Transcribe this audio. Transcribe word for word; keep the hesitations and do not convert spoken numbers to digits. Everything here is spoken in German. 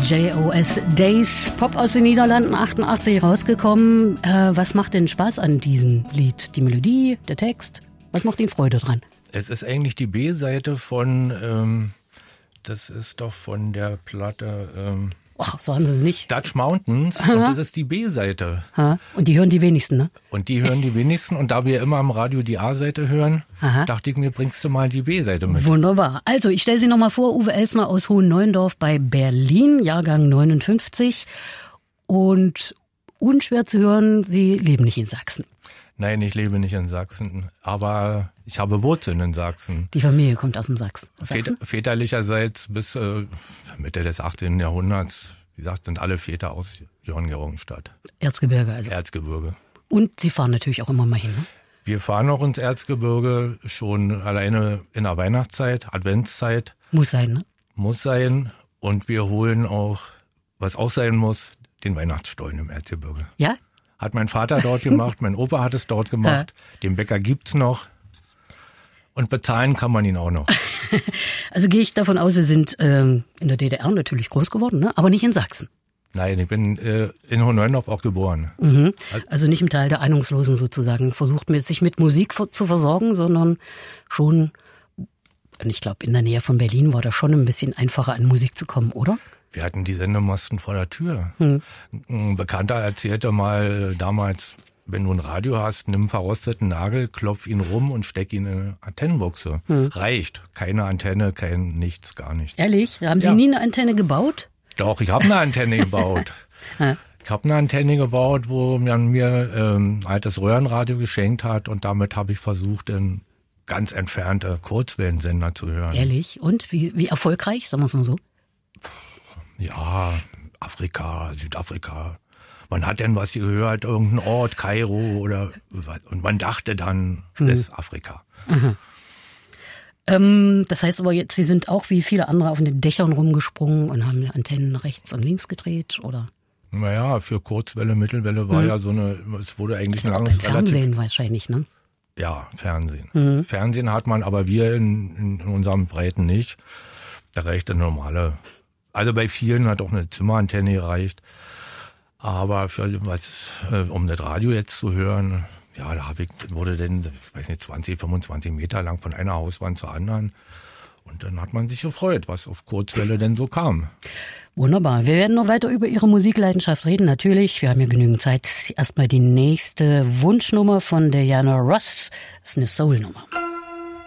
J O S Days, Pop aus den Niederlanden, achtundachtzig rausgekommen. Äh, was macht denn Spaß an diesem Lied? Die Melodie, der Text? Was macht Ihnen Freude dran? Es ist eigentlich die B-Seite von, ähm, das ist doch von der Platte ähm, Ach, sagen Sie es nicht. Dutch Mountains. Aha. Und das ist die B-Seite. Aha. Und die hören die wenigsten, ne? Und die hören die wenigsten. Und da wir immer am Radio die A-Seite hören, Aha. dachte ich mir, bringst du mal die B-Seite mit. Wunderbar. Also, ich stelle Sie nochmal vor, Uwe Elsner aus Hohen-Neuendorf bei Berlin, Jahrgang neunundfünfzig. Und unschwer zu hören, Sie leben nicht in Sachsen. Nein, ich lebe nicht in Sachsen, aber ich habe Wurzeln in Sachsen. Die Familie kommt aus dem Sachsen. Sachsen? Väterlicherseits bis äh, Mitte des achtzehnten. Jahrhunderts, wie gesagt, sind alle Väter aus Johanngeorgenstadt. Erzgebirge also. Erzgebirge. Und Sie fahren natürlich auch immer mal hin, ne? Wir fahren auch ins Erzgebirge, schon alleine in der Weihnachtszeit, Adventszeit. Muss sein, ne? Muss sein. Und wir holen auch, was auch sein muss, den Weihnachtsstollen im Erzgebirge. Ja? Hat mein Vater dort gemacht, mein Opa hat es dort gemacht, ja. Den Bäcker gibt's noch und bezahlen kann man ihn auch noch. Also gehe ich davon aus, Sie sind ähm, in der D D R natürlich groß geworden, ne? Aber nicht in Sachsen. Nein, ich bin äh, in Hohen-Neuendorf auch geboren. Mhm. Also nicht im Teil der Ahnungslosen sozusagen, versucht mit, sich mit Musik zu versorgen, sondern schon, und ich glaube in der Nähe von Berlin war das schon ein bisschen einfacher an Musik zu kommen, oder? Wir hatten die Sendemasten vor der Tür. Hm. Ein Bekannter erzählte mal damals, wenn du ein Radio hast, nimm einen verrosteten Nagel, klopf ihn rum und steck ihn in eine Antennenbuchse. Hm. Reicht. Keine Antenne, kein nichts, gar nichts. Ehrlich? Haben Sie ja. nie eine Antenne gebaut? Doch, ich habe eine Antenne gebaut. Ich habe eine Antenne gebaut, wo man mir ähm, ein altes Röhrenradio geschenkt hat und damit habe ich versucht, in ganz entfernte Kurzwellensender zu hören. Ehrlich? Und wie, wie erfolgreich, sagen wir es mal so? Ja, Afrika, Südafrika. Man hat denn was gehört, irgendein Ort, Kairo oder und man dachte dann, das ist mhm. Afrika. Mhm. Ähm, das heißt aber jetzt, Sie sind auch wie viele andere auf den Dächern rumgesprungen und haben Antennen rechts und links gedreht, oder? Naja, für Kurzwelle, Mittelwelle war mhm. ja so eine, es wurde eigentlich ein langes Fernsehen wahrscheinlich, ne? Ja, Fernsehen. Mhm. Fernsehen hat man, aber wir in, in unserem Breiten nicht. Da reicht eine normale. Also bei vielen hat auch eine Zimmerantenne gereicht. Aber für was, um das Radio jetzt zu hören, ja, da habe ich, wurde denn, ich weiß nicht, zwanzig, fünfundzwanzig Meter lang von einer Hauswand zur anderen. Und dann hat man sich gefreut, was auf Kurzwelle denn so kam. Wunderbar. Wir werden noch weiter über Ihre Musikleidenschaft reden, natürlich. Wir haben ja genügend Zeit. Erstmal die nächste Wunschnummer von Diana Ross. Das ist eine Soul-Nummer.